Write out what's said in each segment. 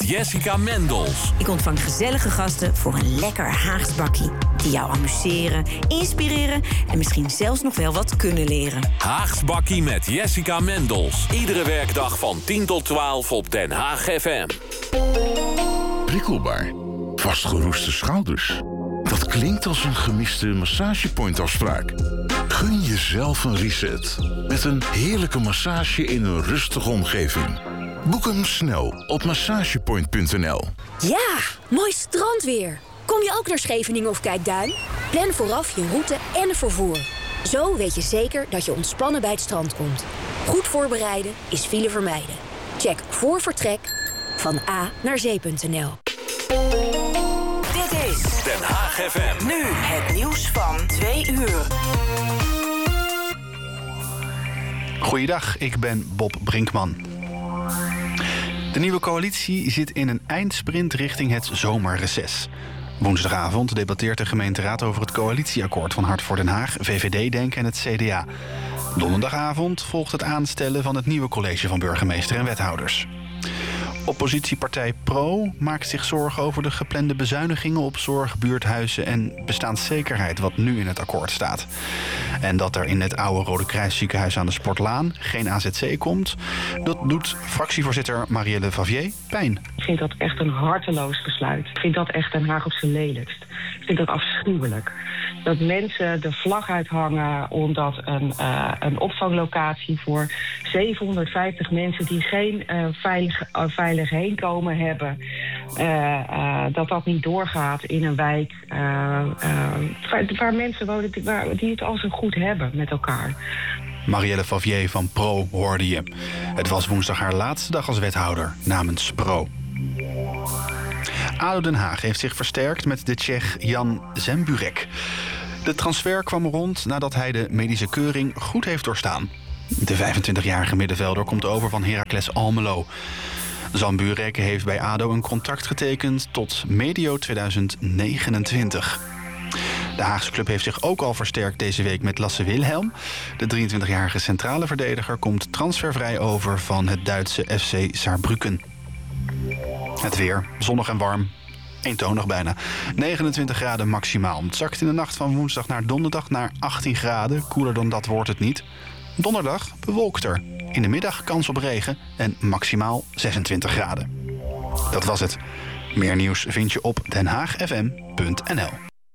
Jessica Mendels. Ik ontvang gezellige gasten voor een lekker Haags bakkie. Die jou amuseren, inspireren en misschien zelfs nog wel wat kunnen leren. Haags bakkie met Jessica Mendels. Iedere werkdag van 10 tot 12 op Den Haag FM. Prikkelbaar. Vastgeroeste schouders. Dat klinkt als een gemiste massagepointafspraak. Gun jezelf een reset. Met een heerlijke massage in een rustige omgeving. Boek hem snel op massagepoint.nl. Ja, mooi strandweer. Kom je ook naar Scheveningen of Kijkduin? Plan vooraf je route en vervoer. Zo weet je zeker dat je ontspannen bij het strand komt. Goed voorbereiden is file vermijden. Check voor vertrek van A naar zee.nl. Dit is Den Haag FM. nu het nieuws van 2 uur. Goeiedag, ik ben Bob Brinkman. De nieuwe coalitie zit in een eindsprint richting het zomerreces. Woensdagavond debatteert de gemeenteraad over het coalitieakkoord van Hart voor Den Haag, VVD Denk en het CDA. Donderdagavond volgt het aanstellen van het nieuwe college van burgemeester en wethouders. Oppositiepartij PRO maakt zich zorgen over de geplande bezuinigingen op zorg, buurthuizen en bestaanszekerheid wat nu in het akkoord staat. En dat er in het oude Rode Kruisziekenhuis aan de Sportlaan geen AZC komt, dat doet fractievoorzitter Marielle Favier pijn. Ik vind dat echt een harteloos besluit. Ik vind dat echt Den Haag op zijn lelijkst. Ik vind dat afschuwelijk. Dat mensen de vlag uithangen omdat een opvanglocatie voor 750 mensen die geen veilig heenkomen hebben, dat niet doorgaat in een wijk waar mensen wonen die het al zo goed hebben met elkaar. Marielle Favier van PRO hoorde je. Het was woensdag haar laatste dag als wethouder namens PRO. ADO Den Haag heeft zich versterkt met de Tsjech Jan Zemburek. De transfer kwam rond nadat hij de medische keuring goed heeft doorstaan. De 25-jarige middenvelder komt over van Heracles Almelo. Zemburek heeft bij ADO een contract getekend tot medio 2029. De Haagse club heeft zich ook al versterkt deze week met Lasse Wilhelm. De 23-jarige centrale verdediger komt transfervrij over van het Duitse FC Saarbrücken. Het weer, zonnig en warm. Eentonig bijna. 29 graden maximaal. Het zakt in de nacht van woensdag naar donderdag naar 18 graden. Koeler dan dat wordt het niet. Donderdag bewolkter. In de middag kans op regen en maximaal 26 graden. Dat was het. Meer nieuws vind je op denhaagfm.nl.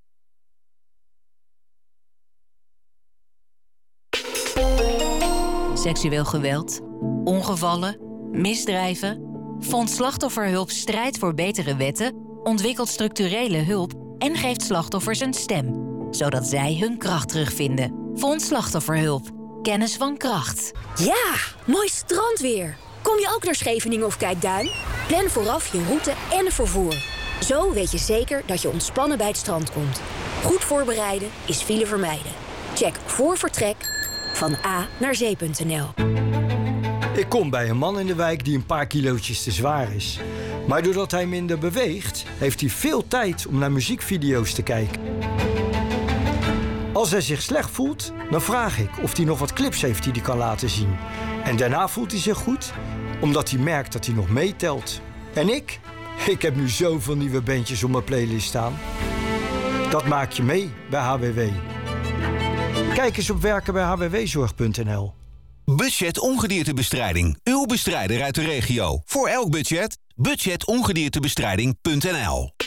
Seksueel geweld, ongevallen, misdrijven. Fonds Slachtofferhulp strijdt voor betere wetten, ontwikkelt structurele hulp en geeft slachtoffers een stem, zodat zij hun kracht terugvinden. Fonds Slachtofferhulp. Kennis van kracht. Ja, mooi strandweer. Kom je ook naar Scheveningen of Kijkduin? Plan vooraf je route en vervoer. Zo weet je zeker dat je ontspannen bij het strand komt. Goed voorbereiden is file vermijden. Check voor vertrek van A naar zee.nl. Ik kom bij een man in de wijk die een paar kilootjes te zwaar is. Maar doordat hij minder beweegt, heeft hij veel tijd om naar muziekvideo's te kijken. Als hij zich slecht voelt, dan vraag ik of hij nog wat clips heeft die hij kan laten zien. En daarna voelt hij zich goed, omdat hij merkt dat hij nog meetelt. En ik? Ik heb nu zoveel nieuwe bandjes op mijn playlist staan. Dat maak je mee bij HWW. Kijk eens op werkenbijhwwzorg.nl. Budget ongediertebestrijding. Uw bestrijder uit de regio. Voor elk budget. Budgetongediertebestrijding.nl.